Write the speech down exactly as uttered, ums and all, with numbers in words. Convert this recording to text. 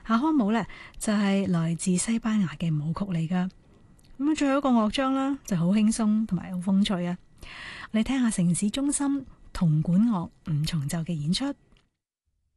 夏康舞呢，就係來自西班牙嘅舞曲嚟噶。咁最後一個樂章啦，就好輕鬆同埋好風趣啊！你聽下城市中心銅管樂五重奏嘅演出。